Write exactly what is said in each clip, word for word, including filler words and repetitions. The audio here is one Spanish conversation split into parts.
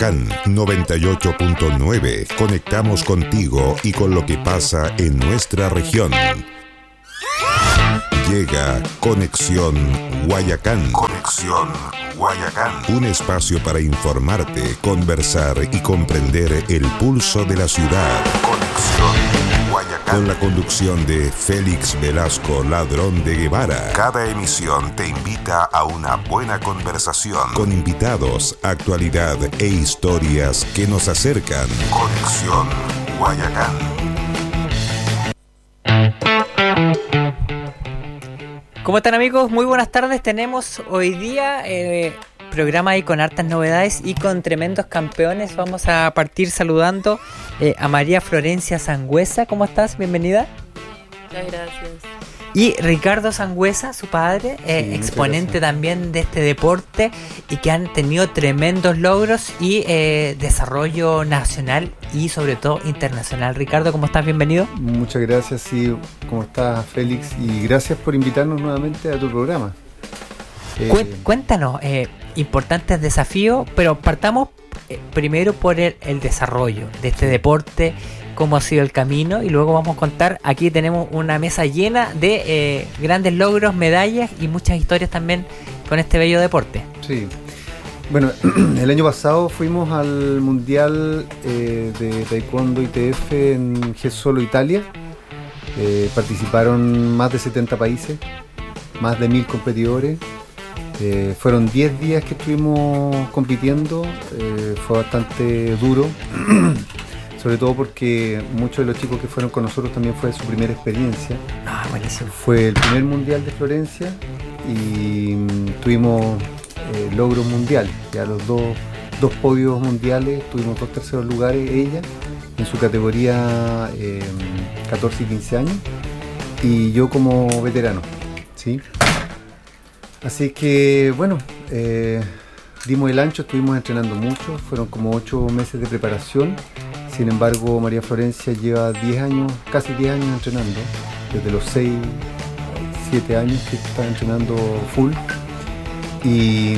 Guayacán noventa y ocho punto nueve. Conectamos contigo y con lo que pasa en nuestra región. Llega Conexión Guayacán. Conexión Guayacán. Un espacio para informarte, conversar y comprender el pulso de la ciudad. Conexión Guayacán. Con la conducción de Félix Velasco Ladrón de Guevara. Cada emisión te invita a una buena conversación con invitados, actualidad e historias que nos acercan. Conexión Guayacán. ¿Cómo están, amigos? Muy buenas tardes. Tenemos hoy día eh, programa ahí con hartas novedades y con tremendos campeones. Vamos a partir saludando eh, a María Florencia Sangüesa. ¿Cómo estás? Bienvenida. Muchas gracias. Y Ricardo Sangüesa, su padre, eh, sí, exponente también de este deporte y que han tenido tremendos logros y eh, desarrollo nacional y sobre todo internacional. Ricardo, ¿cómo estás? Bienvenido. Muchas gracias, sí, ¿cómo estás, Félix? Y gracias por invitarnos nuevamente a tu programa. Eh, Cuéntanos, eh, importantes desafíos, pero partamos eh, primero por el, el desarrollo de este deporte, cómo ha sido el camino, y luego vamos a contar. Aquí tenemos una mesa llena de eh, grandes logros, medallas y muchas historias también con este bello deporte. Sí, bueno, el año pasado fuimos al Mundial eh, de Taekwondo I T F en Jesolo, Italia. Eh, participaron más de setenta países, más de mil competidores. Eh, fueron diez días que estuvimos compitiendo, eh, fue bastante duro. Sobre todo porque muchos de los chicos que fueron con nosotros también fue su primera experiencia. Ah, buenísimo. Fue el primer mundial de Florencia y mm, tuvimos eh, logros mundiales. Ya los dos, dos podios mundiales, tuvimos dos terceros lugares ella en su categoría eh, catorce y quince años y yo como veterano, ¿sí? Así que bueno, eh, dimos el ancho, estuvimos entrenando mucho, fueron como ocho meses de preparación. Sin embargo, María Florencia lleva diez años, casi diez años entrenando, desde los seis, siete años que está entrenando full. Y,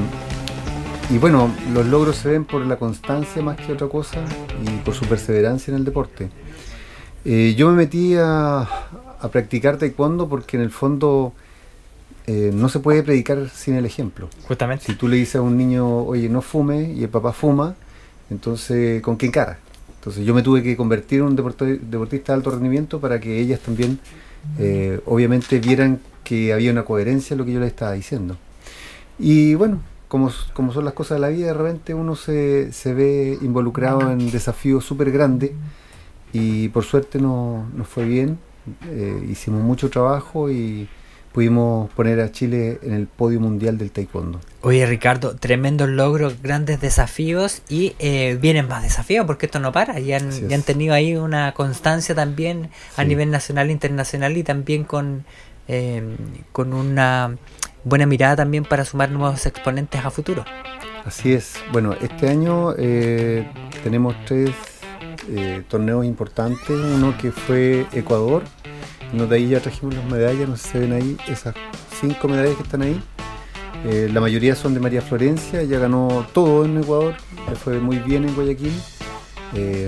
y bueno, los logros se ven por la constancia más que otra cosa y por su perseverancia en el deporte. Eh, yo me metí a, a practicar taekwondo porque en el fondo eh, no se puede predicar sin el ejemplo. Justamente. Si tú le dices a un niño, oye, no fume, y el papá fuma, entonces, ¿con quién cara? Entonces yo me tuve que convertir en un deportista de alto rendimiento para que ellas también, eh, obviamente, vieran que había una coherencia en lo que yo les estaba diciendo. Y bueno, como, como son las cosas de la vida, de repente uno se, se ve involucrado en desafíos súper grandes y por suerte no, nos fue bien, eh, hicimos mucho trabajo y pudimos poner a Chile en el podio mundial del taekwondo. Oye, Ricardo, tremendos logros, grandes desafíos y eh, vienen más desafíos porque esto no para. Ya han, ya han tenido ahí una constancia también a sí. nivel nacional e internacional y también con, eh, con una buena mirada también para sumar nuevos exponentes a futuro. Así es. Bueno, este año eh, tenemos tres eh, torneos importantes. Uno que fue Ecuador. No, de ahí ya trajimos las medallas, no sé si se ven ahí, esas cinco medallas que están ahí. Eh, la mayoría son de María Florencia, ella ganó todo en Ecuador, le fue muy bien en Guayaquil. Eh,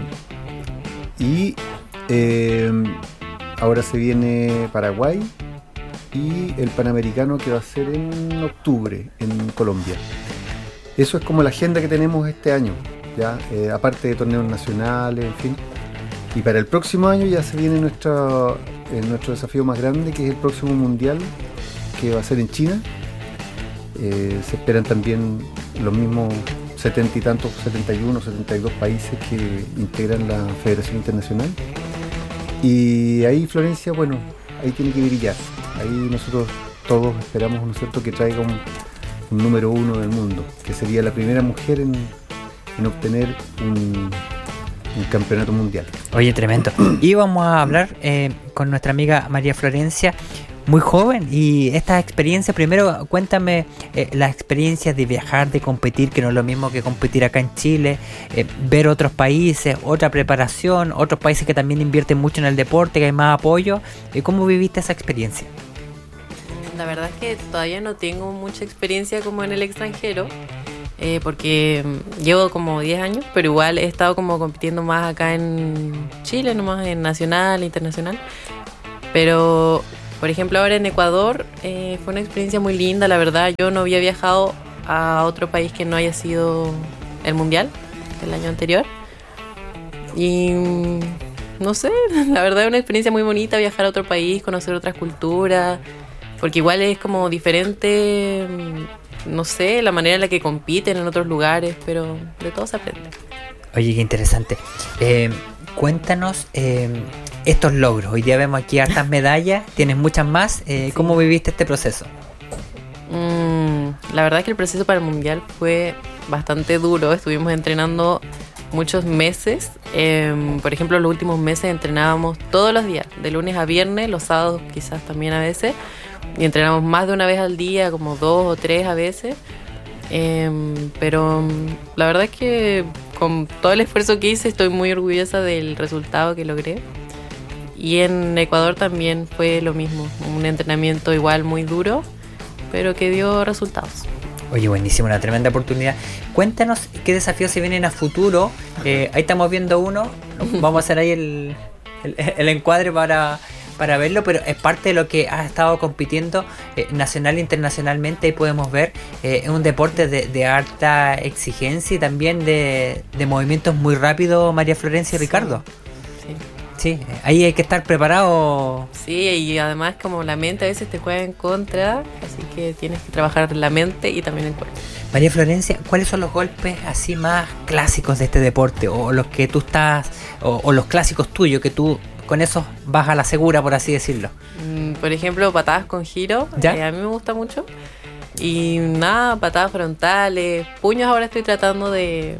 y eh, ahora se viene Paraguay y el Panamericano que va a ser en octubre en Colombia. Eso es como la agenda que tenemos este año, ya eh, aparte de torneos nacionales, en fin. Y para el próximo año ya se viene nuestra, eh, nuestro desafío más grande, que es el próximo mundial, que va a ser en China. Eh, se esperan también los mismos setenta y tantos, setenta y uno, setenta y dos países que integran la Federación Internacional. Y ahí Florencia, bueno, ahí tiene que brillar. Ahí nosotros todos esperamos, ¿no es cierto?, que traiga un, un número uno del mundo, que sería la primera mujer en, en obtener un... un campeonato mundial. Oye, tremendo. Y vamos a hablar eh, con nuestra amiga María Florencia, muy joven, y esta experiencia, primero cuéntame eh, las experiencias de viajar, de competir, que no es lo mismo que competir acá en Chile, eh, ver otros países, otra preparación, otros países que también invierten mucho en el deporte, que hay más apoyo. Eh, ¿Cómo viviste esa experiencia? La verdad es que todavía no tengo mucha experiencia como en el extranjero. eh, porque llevo como diez años, pero igual he estado como compitiendo más acá en Chile, nomás en nacional, internacional. Pero, por ejemplo, ahora en Ecuador eh, fue una experiencia muy linda, la verdad. Yo no había viajado a otro país que no haya sido el Mundial del año anterior. Y no sé, la verdad es una experiencia muy bonita viajar a otro país, conocer otras culturas, porque igual es como diferente, no sé, la manera en la que compiten en otros lugares, pero de todo se aprende. Oye, qué interesante. Eh, cuéntanos eh, estos logros. Hoy día vemos aquí hartas medallas, tienes muchas más. Eh, sí. ¿Cómo viviste este proceso? Mm, la verdad es que el proceso para el Mundial fue bastante duro. Estuvimos entrenando muchos meses. Eh, por ejemplo, los últimos meses entrenábamos todos los días, de lunes a viernes, los sábados quizás también a veces. Y entrenamos más de una vez al día, como dos o tres a veces. Eh, pero la verdad es que con todo el esfuerzo que hice estoy muy orgullosa del resultado que logré. Y en Ecuador también fue lo mismo, un entrenamiento igual muy duro, pero que dio resultados. Oye, buenísimo, una tremenda oportunidad. Cuéntanos qué desafíos se vienen a futuro. Eh, ahí estamos viendo uno, vamos a hacer ahí el, el, el encuadre para... para verlo, pero es parte de lo que has estado compitiendo eh, nacional e internacionalmente. Ahí podemos ver, eh, es un deporte de, de alta exigencia y también de, de movimientos muy rápidos, María Florencia y sí, Ricardo. Sí. Sí, ahí hay que estar preparado. Sí, y además como la mente a veces te juega en contra, así que tienes que trabajar la mente y también el cuerpo. María Florencia, ¿cuáles son los golpes así más clásicos de este deporte? O los que tú estás, o, o los clásicos tuyos que tú con eso vas a la segura, por así decirlo. Mm, por ejemplo, patadas con giro, eh, a mí me gusta mucho. Y nada, patadas frontales, puños ahora estoy tratando de,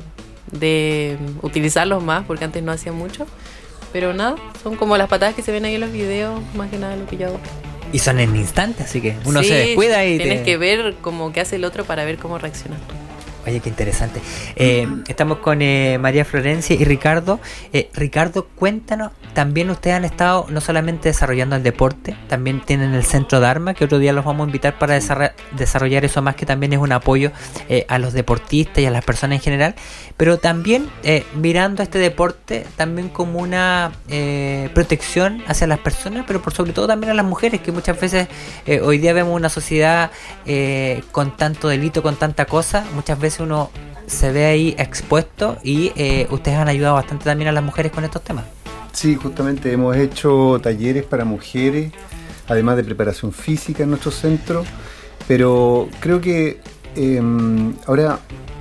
de utilizarlos más, porque antes no hacía mucho. Pero nada, son como las patadas que se ven ahí en los videos, más que nada lo que yo hago. Y son en instantes, así que uno sí, se descuida y tienes te... que ver como qué hace el otro para ver cómo reaccionas tú. Oye, qué interesante. Eh, estamos con eh, María Florencia y Ricardo. Eh, Ricardo, cuéntanos, también ustedes han estado no solamente desarrollando el deporte, también tienen el Centro Dharma, que otro día los vamos a invitar para desarrollar, desarrollar eso más, que también es un apoyo eh, a los deportistas y a las personas en general, pero también eh, mirando este deporte también como una eh, protección hacia las personas, pero por sobre todo también a las mujeres, que muchas veces eh, hoy día vemos una sociedad eh, con tanto delito, con tanta cosa, muchas veces uno se ve ahí expuesto y eh, ustedes han ayudado bastante también a las mujeres con estos temas. Sí, justamente hemos hecho talleres para mujeres, además de preparación física en nuestro centro, pero creo que eh, ahora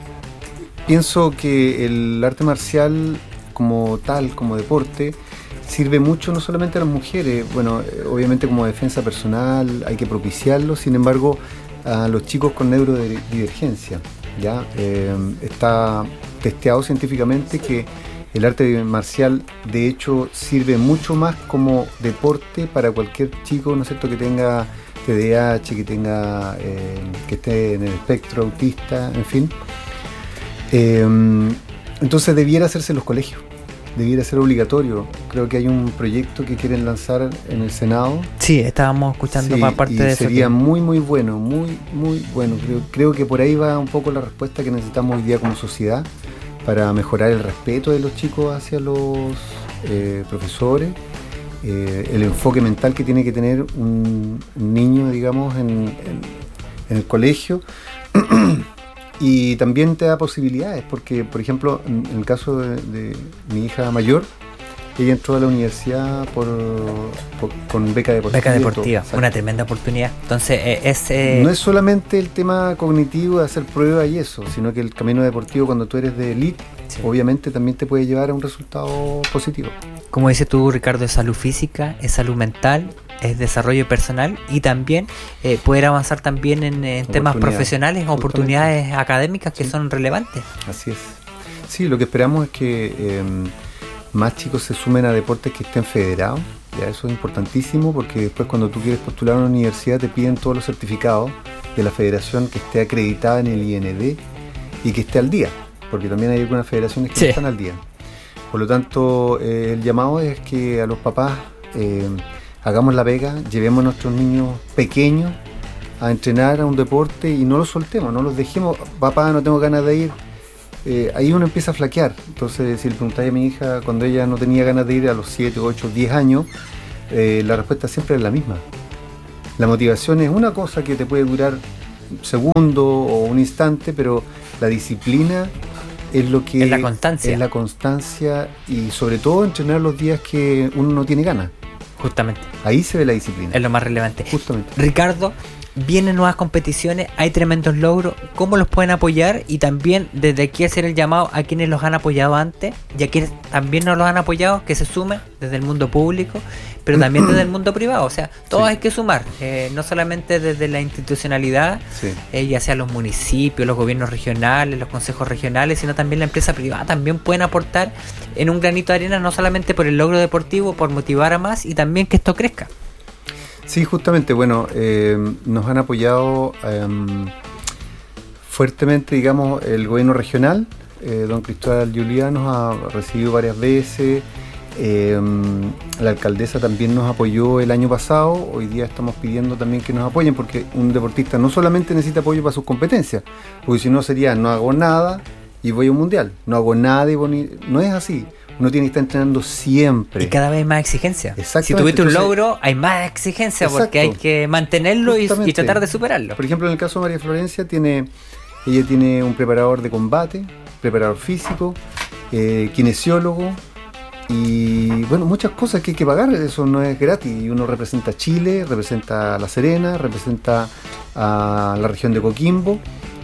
pienso que el arte marcial como tal, como deporte, sirve mucho no solamente a las mujeres, bueno, obviamente como defensa personal hay que propiciarlo, sin embargo a los chicos con neurodivergencia. Ya eh, está testeado científicamente que el arte marcial de hecho sirve mucho más como deporte para cualquier chico, ¿no es cierto?, que tenga T D A H, que tenga eh, que esté en el espectro autista, en fin. Eh, entonces debiera hacerse en los colegios, debiera ser obligatorio. Creo que hay un proyecto que quieren lanzar en el Senado. Sí, estábamos escuchando sí, más parte de eso. Sería muy muy bueno, muy muy bueno. Creo, creo que por ahí va un poco la respuesta que necesitamos hoy día como sociedad para mejorar el respeto de los chicos hacia los eh, profesores, eh, el enfoque mental que tiene que tener un, un niño, digamos, en, en, en el colegio. Y también te da posibilidades, porque, por ejemplo, en, en el caso de, de mi hija mayor, ella entró a la universidad por, por con beca deportiva. Beca deportiva, todo, una tremenda oportunidad. Entonces, eh, es... Eh... No es solamente el tema cognitivo de hacer pruebas y eso, sino que el camino deportivo, cuando tú eres de elite, sí, obviamente también te puede llevar a un resultado positivo. Como dices tú, Ricardo, es salud física, es salud mental, es desarrollo personal y también eh, poder avanzar también en, en temas profesionales, oportunidades académicas que sí, son relevantes. Así es. Sí, lo que esperamos es que eh, más chicos se sumen a deportes que estén federados. Ya, eso es importantísimo, porque después cuando tú quieres postular a una universidad te piden todos los certificados de la federación que esté acreditada en el I N D y que esté al día, porque también hay algunas federaciones que sí, no están al día. Por lo tanto, eh, el llamado es que a los papás eh, hagamos la pega, llevemos a nuestros niños pequeños a entrenar a un deporte y no los soltemos, no los dejemos, papá, no tengo ganas de ir. Eh, ahí uno empieza a flaquear. Entonces, si le preguntáis a mi hija cuando ella no tenía ganas de ir a los siete, ocho, diez años, eh, la respuesta siempre es la misma. La motivación es una cosa que te puede durar un segundo o un instante, pero la disciplina es lo que es la constancia. Es la constancia y sobre todo entrenar los días que uno no tiene ganas. Justamente. Ahí se ve la disciplina. Es lo más relevante. Justamente. Ricardo, vienen nuevas competiciones, hay tremendos logros, ¿cómo los pueden apoyar? Y también desde aquí hacer el llamado a quienes los han apoyado antes y a quienes también no los han apoyado, que se sumen desde el mundo público, pero también desde el mundo privado. O sea, todos sí. hay que sumar, eh, no solamente desde la institucionalidad, sí. eh, ya sea los municipios, los gobiernos regionales, los consejos regionales, sino también la empresa privada también pueden aportar en un granito de arena, no solamente por el logro deportivo, por motivar a más y también que esto crezca. Sí, justamente, bueno, eh, nos han apoyado eh, fuertemente, digamos, el gobierno regional. Eh, don Cristóbal Juliá nos ha recibido varias veces, eh, la alcaldesa también nos apoyó el año pasado, hoy día estamos pidiendo también que nos apoyen, porque un deportista no solamente necesita apoyo para sus competencias, porque si no sería no hago nada y voy a un mundial, no hago nada y voy, no es así. Uno tiene que estar entrenando siempre. Y cada vez hay más exigencia. Si tuviste un logro, hay más exigencia. Exacto. Porque hay que mantenerlo y, y tratar de superarlo. Por ejemplo, en el caso de María Florencia, tiene, ella tiene un preparador de combate, preparador físico, eh, kinesiólogo y bueno, muchas cosas que hay que pagar. Eso no es gratis. Y uno representa a Chile, representa a La Serena, representa a la región de Coquimbo.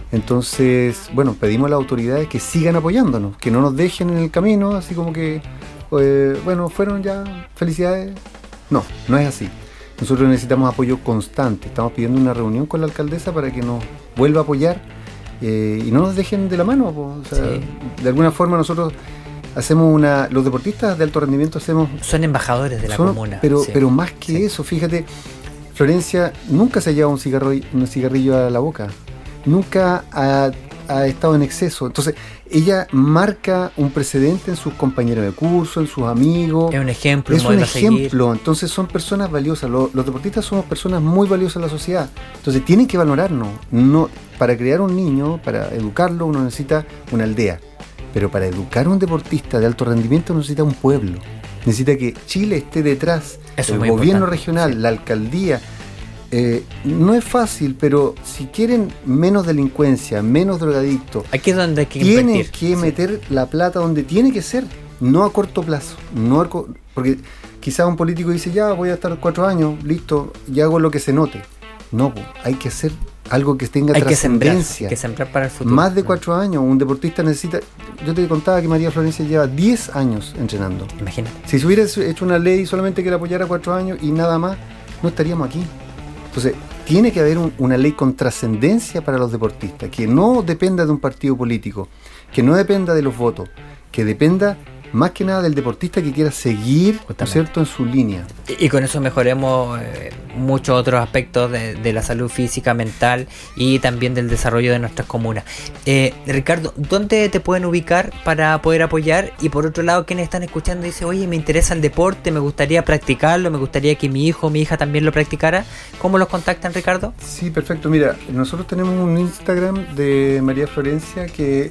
Entonces, bueno, pedimos a las autoridades que sigan apoyándonos, que no nos dejen en el camino, así como que, eh, bueno, fueron ya, felicidades. No, no es así. Nosotros necesitamos apoyo constante. Estamos pidiendo una reunión con la alcaldesa para que nos vuelva a apoyar eh, y no nos dejen de la mano. O sea, sí. De alguna forma nosotros hacemos una... Los deportistas de alto rendimiento hacemos... Son embajadores de la son, comuna. Pero, sí. pero más que sí. eso, fíjate, Florencia nunca se ha llevado un cigarrillo, un cigarrillo a la boca. Nunca ha, ha estado en exceso. Entonces, ella marca un precedente en sus compañeros de curso, en sus amigos. Es un ejemplo. Es un ejemplo. Entonces, son personas valiosas. Los, los deportistas somos personas muy valiosas en la sociedad. Entonces, tienen que valorarnos. No, para crear un niño, para educarlo, uno necesita una aldea. Pero para educar a un deportista de alto rendimiento, uno necesita un pueblo. Necesita que Chile esté detrás. Eso el es gobierno importante. regional, sí. La alcaldía. Eh, no es fácil, pero si quieren menos delincuencia, menos drogadictos, aquí es donde hay que tienen invertir. que meter sí. la plata donde tiene que ser, no a corto plazo, no a co- porque quizás un político dice ya voy a estar cuatro años, listo, ya hago lo que se note. No, hay que hacer algo que tenga hay trascendencia. Hay que sembrar para el futuro. Más de cuatro años, un deportista necesita. Yo te contaba que María Florencia lleva diez años entrenando. Imagínate. Si se hubiera hecho una ley solamente que la apoyara cuatro años y nada más, no estaríamos aquí. Entonces, tiene que haber un, una ley con trascendencia para los deportistas, que no dependa de un partido político, que no dependa de los votos, que dependa más que nada del deportista que quiera seguir, ¿no es cierto?, en su línea. Y, y con eso mejoremos eh, muchos otros aspectos de, de la salud física, mental y también del desarrollo de nuestras comunas. Eh, Ricardo, ¿dónde te pueden ubicar para poder apoyar? Y por otro lado, quienes están escuchando dicen, oye, me interesa el deporte, me gustaría practicarlo, me gustaría que mi hijo o mi hija también lo practicara. ¿Cómo los contactan, Ricardo? Sí, perfecto. Mira, nosotros tenemos un Instagram de María Florencia que...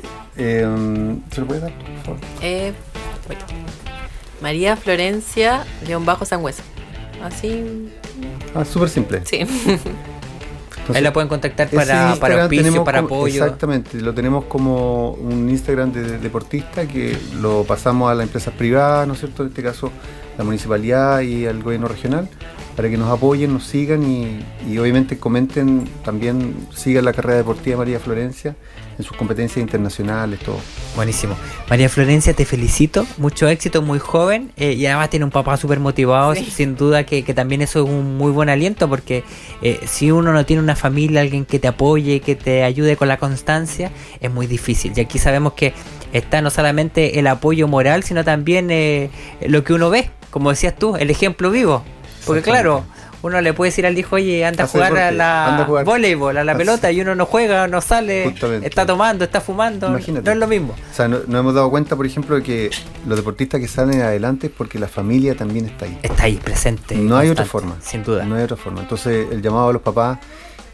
Eh, ¿se lo puede dar, por favor? Eh... María Florencia guión bajo Sangüesa. Así. Ah, súper simple. Sí. Entonces, ahí la pueden contactar para, para auspicio, para como, apoyo. Exactamente, lo tenemos como un Instagram de, de deportista que lo pasamos a las empresas privadas, ¿no es cierto? En este caso, la municipalidad y al gobierno regional, para que nos apoyen, nos sigan y, y obviamente comenten, también sigan la carrera deportiva de María Florencia en sus competencias internacionales, todo. Buenísimo. María Florencia, te felicito, mucho éxito, muy joven eh, y además tiene un papá súper motivado, sí. Sin duda que, que también eso es un muy buen aliento porque eh, si uno no tiene una familia, alguien que te apoye, que te ayude con la constancia, es muy difícil. Y aquí sabemos que está no solamente el apoyo moral, sino también eh, lo que uno ve, como decías tú, el ejemplo vivo. Porque claro, uno le puede decir al hijo, oye, anda a jugar a la a voleibol, a la Así. pelota, y uno no juega, no sale, Justamente. está tomando, está fumando. Imagínate. No es lo mismo. O sea, no, nos hemos dado cuenta, por ejemplo, de que los deportistas que salen adelante es porque la familia también está ahí. Está ahí, presente. No hay otra forma. Sin duda. No hay otra forma. Entonces, el llamado a los papás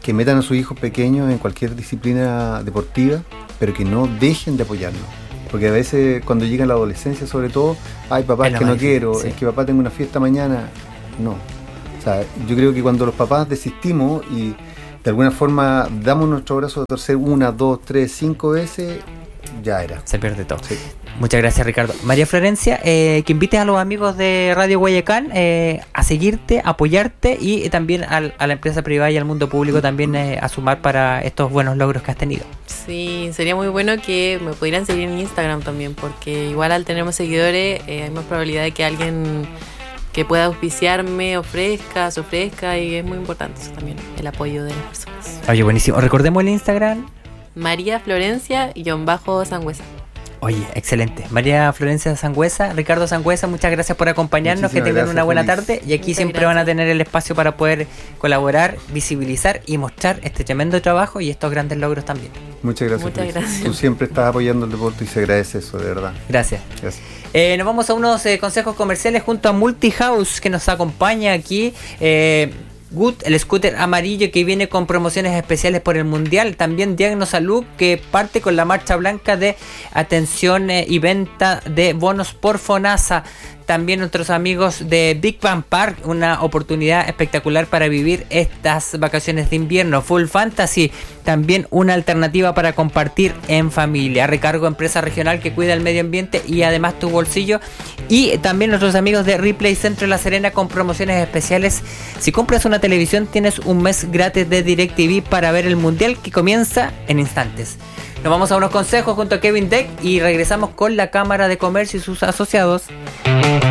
que metan a sus hijos pequeños en cualquier disciplina deportiva, pero que no dejen de apoyarnos. Porque a veces cuando llega la adolescencia, sobre todo, ay papá, es, es que no quiero, sí. es que papá tengo una fiesta mañana. No. O sea, yo creo que cuando los papás desistimos y de alguna forma damos nuestro brazo de torcer una, dos, tres, cinco veces, ya era. Se pierde todo. Sí. Muchas gracias, Ricardo. María Florencia, eh, que invites a los amigos de Radio Guayacán eh, a seguirte, a apoyarte y también al, a la empresa privada y al mundo público también eh, a sumar para estos buenos logros que has tenido. Sí, sería muy bueno que me pudieran seguir en Instagram también, porque igual al tener más seguidores eh, hay más probabilidad de que alguien que pueda auspiciarme ofrezca, se ofrezca, y es muy importante eso también, el apoyo de las personas. Oye, buenísimo. Recordemos el Instagram. María Florencia y guión bajo Sangüesa. Oye, excelente. María Florencia Sangüesa, Ricardo Sangüesa, muchas gracias por acompañarnos. Muchísimas que tengan gracias, una buena feliz. tarde. Y aquí muchas siempre gracias. Van a tener el espacio para poder colaborar, visibilizar y mostrar este tremendo trabajo y estos grandes logros también. Muchas gracias. Muchas gracias. Tú siempre estás apoyando el deporte y se agradece eso, de verdad. Gracias. Gracias. Eh, nos vamos a unos eh, consejos comerciales junto a Multihouse, que nos acompaña aquí. Eh, Good, el scooter amarillo que viene con promociones especiales por el Mundial. También Diagno Salud, que parte con la marcha blanca de atención eh, y venta de bonos por FONASA. También nuestros amigos de Big Bang Park, una oportunidad espectacular para vivir estas vacaciones de invierno. Full Fantasy, también una alternativa para compartir en familia. Recargo, empresa regional que cuida el medio ambiente y además tu bolsillo. Y también nuestros amigos de Replay Centro La Serena con promociones especiales. Si compras una televisión tienes un mes gratis de DirecTV para ver el Mundial, que comienza en instantes. Nos vamos a unos consejos junto a Kevin Deck y regresamos con la Cámara de Comercio y sus asociados.